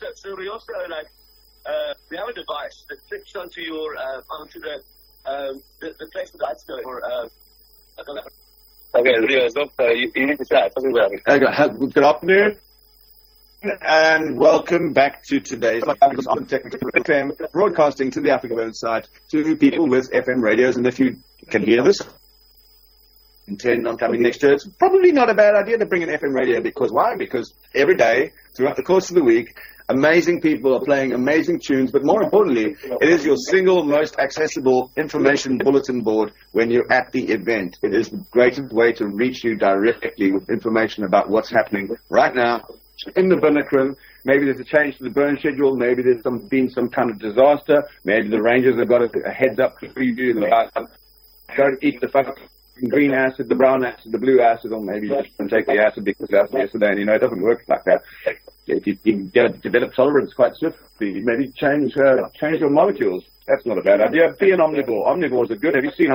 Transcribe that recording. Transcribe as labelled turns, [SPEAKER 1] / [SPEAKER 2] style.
[SPEAKER 1] So we also we have a device that clicks onto your onto the place the lights go for. Okay, Rio, stop. You need to start.
[SPEAKER 2] Good afternoon, and welcome back to today's on Technical FM, broadcasting to the Africa website to people with FM radios. And if you can hear this, intend on coming next year, it's probably not a bad idea to bring an FM radio. Because why? Because every day, throughout the course of the week, amazing people are playing amazing tunes, but more importantly, it is your single most accessible information bulletin board when you're at the event. It is the greatest way to reach you directly with information about what's happening right now in the Binnikrim. Maybe there's a change to the burn schedule. Maybe there's been some kind of disaster. Maybe the Rangers have got a heads up for you. Don't eat the fucking green acid, the brown acid, the blue acid, or maybe you just don't take the acid because that's yesterday, and you know it doesn't work like that. If you develop tolerance quite swiftly, maybe change your molecules. That's not a bad idea. Be an omnivore. Omnivores are good. Have you seen